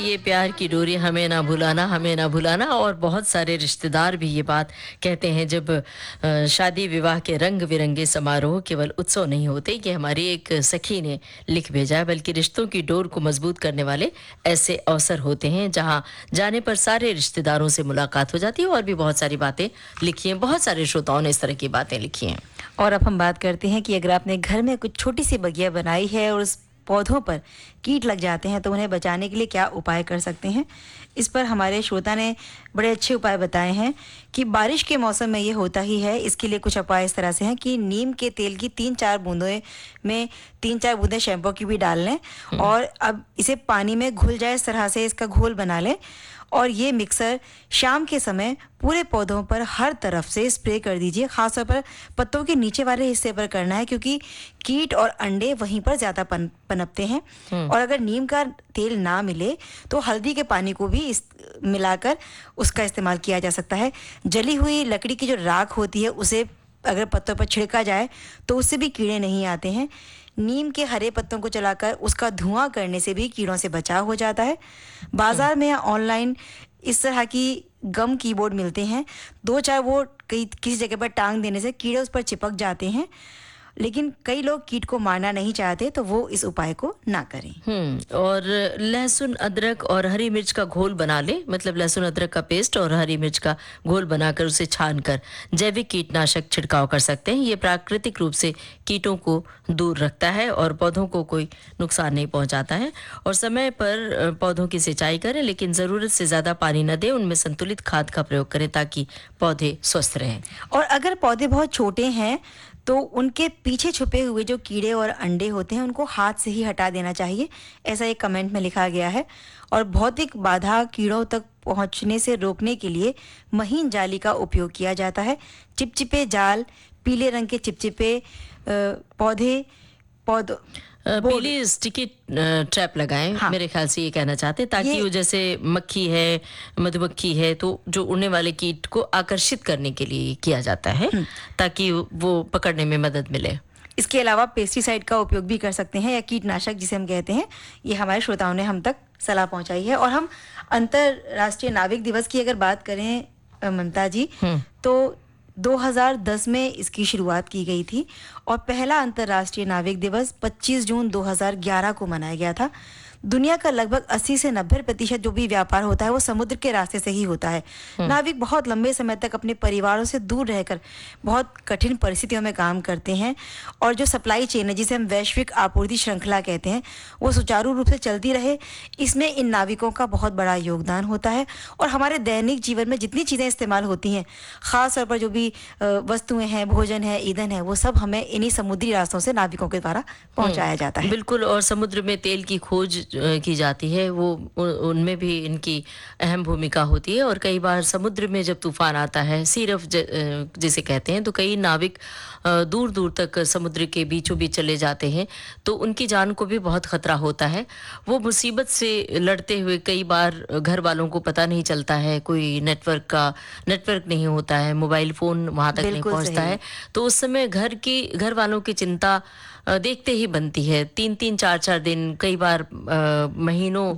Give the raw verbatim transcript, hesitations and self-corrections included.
ये प्यार की डोरी हमें ना भुलाना, हमें ना भुलाना। और बहुत सारे रिश्तेदार भी ये बात कहते हैं जब अ, शादी विवाह के रंग बिरंगे समारोह केवल उत्सव नहीं होते। ये हमारी एक सखी ने लिख भेजा है, बल्कि रिश्तों की डोर को मजबूत करने वाले ऐसे अवसर होते हैं जहां जाने पर सारे रिश्तेदारों से मुलाकात हो जाती है। और भी बहुत सारी बातें लिखी हैं, बहुत सारे श्रोताओं ने इस तरह की बातें लिखी हैं। और अब हम बात करते हैं कि अगर आपने घर में कुछ छोटी सी बगिया बनाई है और उस पौधों पर कीट लग जाते हैं तो उन्हें बचाने के लिए क्या उपाय कर सकते हैं। इस पर हमारे श्रोता ने बड़े अच्छे उपाय बताए हैं कि बारिश के मौसम में ये होता ही है। इसके लिए कुछ उपाय इस तरह से हैं कि नीम के तेल की तीन चार बूंदों में तीन चार बूंदें शैम्पू की भी डाल लें और अब इसे पानी में घुल जाए, इस तरह से इसका घोल बना लें और ये मिक्सर शाम के समय पूरे पौधों पर हर तरफ से स्प्रे कर दीजिए। खासतौर पर पत्तों के नीचे वाले हिस्से पर करना है क्योंकि कीट और अंडे वहीं पर ज़्यादा पन, पनपते हैं। और अगर नीम का तेल ना मिले तो हल्दी के पानी को भी इस मिलाकर उसका इस्तेमाल किया जा सकता है। जली हुई लकड़ी की जो राख होती है उसे अगर पत्तों पर छिड़का जाए तो उससे भी कीड़े नहीं आते हैं। नीम के हरे पत्तों को जलाकर उसका धुआं करने से भी कीड़ों से बचाव हो जाता है। बाजार में या ऑनलाइन इस तरह की गम कीबोर्ड मिलते हैं। दो चार वो कई किसी जगह पर टांग देने से कीड़े उस पर चिपक जाते हैं, लेकिन कई लोग कीट को मारना नहीं चाहते तो वो इस उपाय को ना करें। हम्म और लहसुन अदरक और हरी मिर्च का घोल बना ले, मतलब लहसुन अदरक का पेस्ट और हरी मिर्च का घोल बनाकर उसे छानकर जैविक कीटनाशक छिड़काव कर सकते हैं। ये प्राकृतिक रूप से कीटों को दूर रखता है और पौधों को कोई नुकसान नहीं पहुंचाता है। और समय पर अ, पौधों की सिंचाई करें, लेकिन ज़रूरत से ज़्यादा पानी न दें। उनमें संतुलित खाद का प्रयोग करें ताकि पौधे स्वस्थ रहें। और अगर पौधे बहुत छोटे हैं तो उनके पीछे छुपे हुए जो कीड़े और अंडे होते हैं उनको हाथ से ही हटा देना चाहिए, ऐसा एक कमेंट में लिखा गया है। और भौतिक बाधा कीड़ों तक पहुंचने से रोकने के लिए महीन जाली का उपयोग किया जाता है। चिपचिपे जाल, पीले रंग के चिपचिपे अ, पौधे पौधों अ, बोर्ड पीली स्टिकी ट्रैप लगाएं, हाँ मेरे ख्याल से ये कहना चाहते हैं, ताकि ये वो जैसे मक्खी है, मधुमक्खी है, तो जो उड़ने वाले कीट को आकर्षित करने के लिए किया जाता है ताकि वो पकड़ने में मदद मिले। इसके अलावा पेस्टिसाइड का उपयोग भी कर सकते हैं या कीटनाशक जिसे हम कहते हैं। ये हमारे श्रोताओं ने हम तक सलाह पहुंचाई है। और हम अंतर्राष्ट्रीय नाविक दिवस की अगर बात करें अ, ममता जी, तो दो हज़ार दस में इसकी शुरुआत की गई थी और पहला अंतर्राष्ट्रीय नाविक दिवस पच्चीस जून दो हज़ार ग्यारह को मनाया गया था। दुनिया का लगभग अस्सी से नब्बे प्रतिशत जो भी व्यापार होता है वो समुद्र के रास्ते से ही होता है। नाविक बहुत लंबे समय तक अपने परिवारों से दूर रहकर बहुत कठिन परिस्थितियों में काम करते हैं और जो सप्लाई चेन है जिसे हम वैश्विक आपूर्ति श्रृंखला कहते हैं वो सुचारू रूप से चलती रहे, इसमें इन नाविकों का बहुत बड़ा योगदान होता है। और हमारे दैनिक जीवन में जितनी चीज़ें इस्तेमाल होती हैं, ख़ास तौर पर जो भी अ, वस्तुएं हैं, भोजन है, ईंधन है, वो सब हमें इन्हीं समुद्री रास्तों से नाविकों के द्वारा पहुंचाया जाता है। बिल्कुल। और समुद्र में तेल की खोज अ, की जाती है, वो उ- उनमें भी इनकी अहम भूमिका होती है। और कई बार समुद्र में जब तूफान आता है, सीरफ ज- अ, जिसे कहते हैं, तो कई नाविक दूर दूर तक समुद्र के बीचों बीच चले जाते हैं, तो उनकी जान को भी बहुत खतरा होता है। वो मुसीबत से लड़ते हुए कई बार घर वालों को पता नहीं चलता है, कोई नेटवर्क का नेटवर्क नहीं होता है, मोबाइल फोन वहां तक नहीं बिल्कुल पहुंचता सही। है। तो उस समय घर की घर वालों की चिंता अ, देखते ही बनती है। तीन तीन चार चार दिन, कई बार अ, महीनों